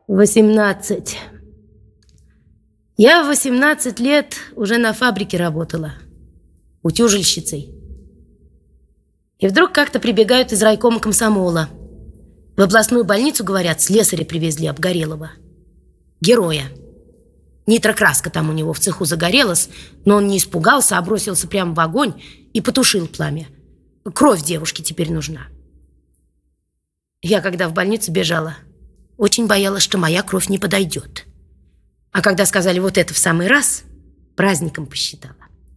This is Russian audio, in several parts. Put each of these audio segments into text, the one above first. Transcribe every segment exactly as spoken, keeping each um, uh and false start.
Восемнадцать. Я в восемнадцать лет уже на фабрике работала, утюжильщицей. И вдруг как-то прибегают из райкома комсомола. В областную больницу, говорят, слесаря привезли обгорелого. Героя. Нитрокраска там у него в цеху загорелась, но он не испугался, а бросился прямо в огонь и потушил пламя. Кровь девушке теперь нужна. Я, когда в больницу бежала, очень боялась, что моя кровь не подойдет. А когда сказали вот это в самый раз, праздником посчитала.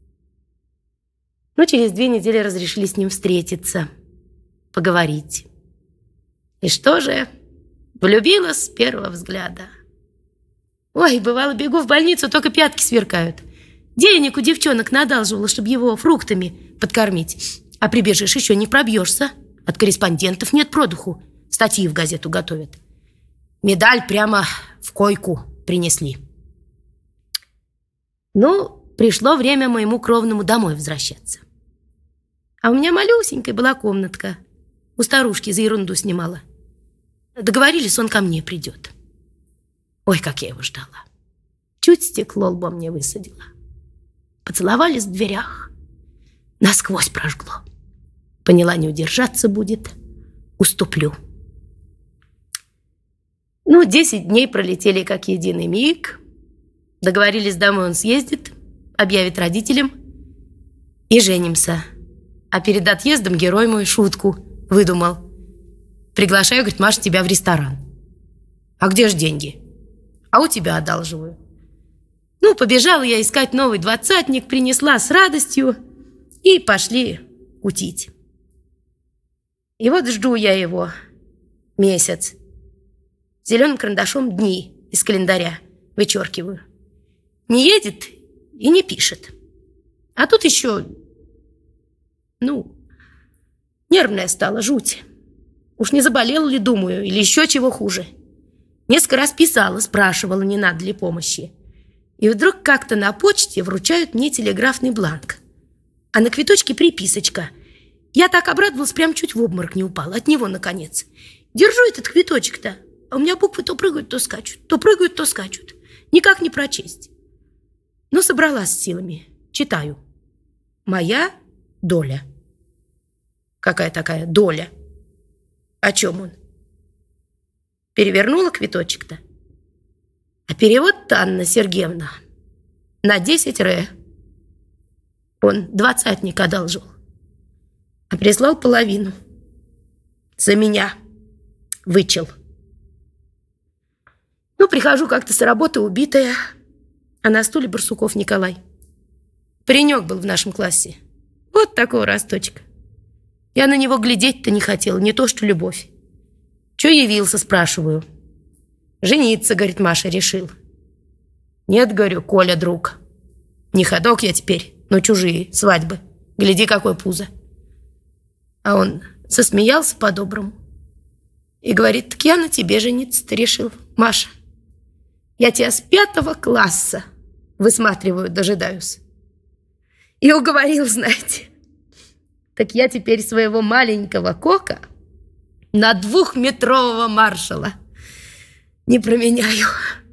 Ну, через две недели разрешили с ним встретиться, поговорить. И что же? Влюбилась с первого взгляда. Ой, бывало, бегу в больницу, только пятки сверкают. Денег у девчонок надалживала, чтобы его фруктами подкормить. А прибежишь, еще не пробьешься. От корреспондентов нет продуху. Статьи в газету готовят. Медаль прямо в койку принесли. Ну, пришло время моему кровному домой возвращаться. А у меня малюсенькая была комнатка. У старушки за ерунду снимала. Договорились, он ко мне придет. Ой, как я его ждала. Чуть стекло лбом мне высадило. Поцеловались в дверях. Насквозь прожгло. Поняла, не удержаться будет. Уступлю. Ну, десять дней пролетели как единый миг. Договорились, домой он съездит, объявит родителям и женимся. А перед отъездом герой мой шутку выдумал. Приглашаю, говорит, Маша, тебя в ресторан. А где ж деньги? А у тебя одалживаю. Ну, побежала я искать новый двадцатник, принесла с радостью и пошли кутить. И вот жду я его месяц. Зеленым карандашом дни из календаря вычеркиваю. Не едет и не пишет. А тут еще, ну, нервная стала, жуть. Уж не заболела ли, думаю, или еще чего хуже. Несколько раз писала, спрашивала, не надо ли помощи. И вдруг как-то на почте вручают мне телеграфный бланк. А на квиточке приписочка. Я так обрадовалась, прям чуть в обморок не упала. От него, наконец. Держу этот квиточек-то. А у меня буквы то прыгают, то скачут. То прыгают, то скачут. Никак не прочесть. Но собралась с силами. Читаю. Моя доля. Какая такая доля? О чем он? Перевернула квиточек-то. А перевод-то, Анна Сергеевна, на десять ре. Он двадцатник одолжил. А прислал половину. За меня вычел. Ну, прихожу как-то с работы убитая, а на стуле Барсуков Николай. Паренек был в нашем классе. Вот такого росточка. Я на него глядеть-то не хотела, не то что любовь. Че явился, спрашиваю. Жениться, говорит, Маша, решил. Нет, говорю, Коля, друг. Не ходок я теперь, но чужие свадьбы. Гляди, какое пузо. А он засмеялся по-доброму и говорит, так я на тебе жениться-то решил, Маша. Я тебя с пятого класса высматриваю, дожидаюсь. И уговорил, знаете. Так я теперь своего маленького Кока на двухметрового маршала не променяю.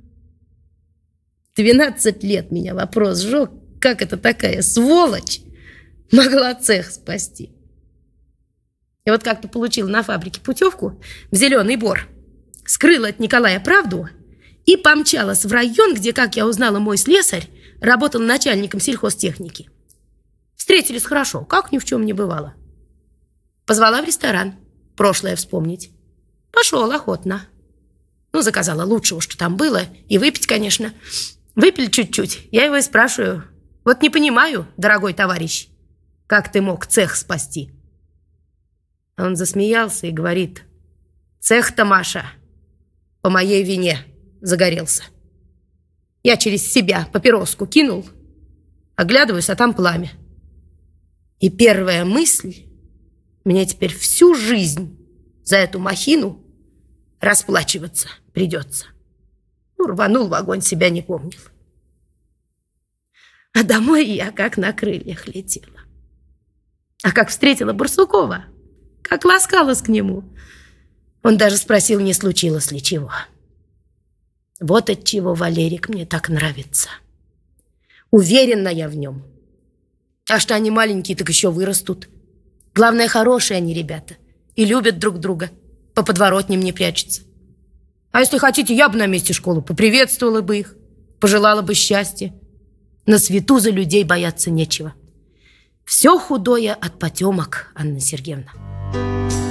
Двенадцать лет меня вопрос сжег, как это такая сволочь могла цех спасти. И вот как-то получила на фабрике путевку в Зеленый Бор, скрыла от Николая правду и помчалась в район, где, как я узнала, мой слесарь работал начальником сельхозтехники. Встретились хорошо, как ни в чем не бывало. Позвала в ресторан, прошлое вспомнить. Пошел охотно. Ну, заказала лучшего, что там было, и выпить, конечно. Выпили чуть-чуть. Я его и спрашиваю. Вот не понимаю, дорогой товарищ, как ты мог цех спасти? Он засмеялся и говорит, цех-то, Маша, по моей вине загорелся. Я через себя папироску кинул, оглядываюсь, а там пламя. И первая мысль, мне теперь всю жизнь за эту махину расплачиваться придется. Ну, рванул в огонь, себя не помнил. А домой я как на крыльях летела. А как встретила Барсукова, как ласкалась к нему. Он даже спросил, не случилось ли чего. Вот отчего Валерик мне так нравится. Уверена я в нем. А что они маленькие, так еще вырастут. Главное, хорошие они ребята. И любят друг друга. По подворотням не прячутся. А если хотите, я бы на месте школы поприветствовала бы их. Пожелала бы счастья. На свету за людей бояться нечего. Все худое от потемок, Анна Сергеевна.